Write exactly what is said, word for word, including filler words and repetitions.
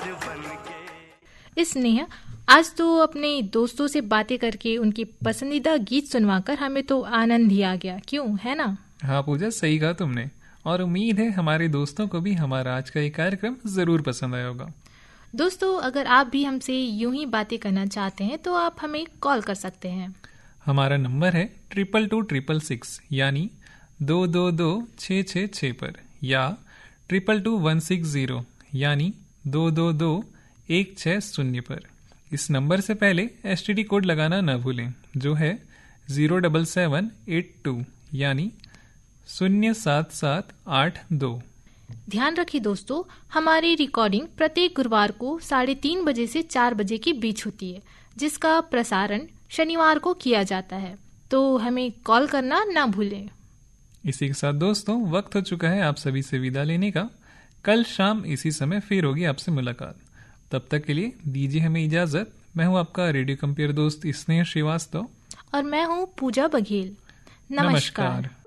स्नेह, आज तो अपने दोस्तों से बातें करके उनकी पसंदीदा गीत सुनवाकर हमें तो आनंद ही आ गया, क्यों, है ना? हाँ पूजा, सही कहा तुमने। और उम्मीद है हमारे दोस्तों को भी हमारा आज का ये कार्यक्रम जरूर पसंद आया होगा। दोस्तों, अगर आप भी हमसे यूं ही बातें करना चाहते हैं तो आप हमें कॉल कर सकते हैं। हमारा नंबर है ट्रिपल टू ट्रिपल सिक्स यानी दो दो दो छः छः छः पर, या triple two one six zero यानी दो दो दो एक छः शून्य पर। इस नंबर से पहले एस टी डी कोड लगाना न भूलें, जो है zero double seven eight to यानी शून्य सात सात आठ दो। ध्यान रखिए दोस्तों, हमारी रिकॉर्डिंग प्रत्येक गुरुवार को साढ़े तीन बजे से चार बजे के बीच होती है, जिसका प्रसारण शनिवार को किया जाता है, तो हमें कॉल करना ना भूलें। इसी के साथ दोस्तों, वक्त हो चुका है आप सभी से विदा लेने का। कल शाम इसी समय फिर होगी आपसे मुलाकात। तब तक के लिए दीजिए हमें इजाजत। मैं हूँ आपका रेडियो कंपेयर दोस्त स्नेह श्रीवास्तव, और मैं हूँ पूजा बघेल। नमस्कार, नमस्कार।